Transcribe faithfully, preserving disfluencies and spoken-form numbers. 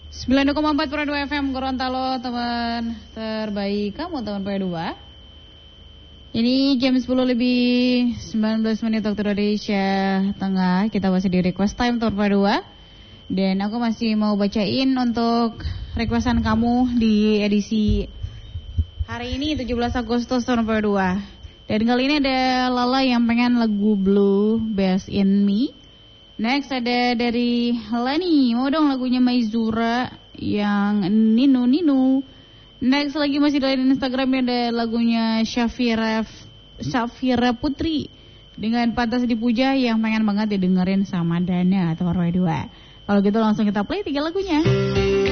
sembilan koma empat per dua F M Gorontalo, teman terbaik kamu, teman per dua. Ini jam sepuluh lebih sembilan belas menit waktu Indonesia Tengah. Kita masih di request time teman per dua. Dan aku masih mau bacain untuk requestan kamu di edisi hari ini tujuh belas Agustus teman per dua. Dan kali ini ada Lala yang pengen lagu Blue Best in Me. Next ada dari Lani, mau dong lagunya Maizura yang Nino Nino. Next lagi masih dari Instagramnya ada lagunya Syafira Syafira Putri dengan Pantas Dipuja yang pengen banget didengerin sama Dana atau Roy dua. Kalau gitu langsung kita play tiga lagunya.